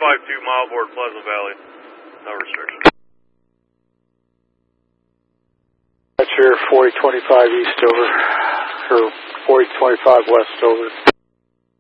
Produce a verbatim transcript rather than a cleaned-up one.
five two Mileboard, Pleasant Valley. No restriction. That's your forty twenty-five east over, or forty twenty-five west over.